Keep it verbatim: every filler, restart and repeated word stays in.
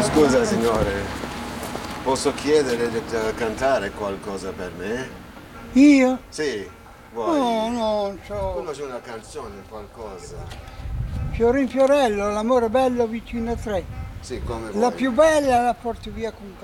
Scusa signore, posso chiedere di di cantare qualcosa per me? Io? Sì, vuoi? No, non so. Conosci una canzone, qualcosa? Fiorin Fiorello, l'amore bello vicino a tre. Sì, come vuoi. La più bella la porto via con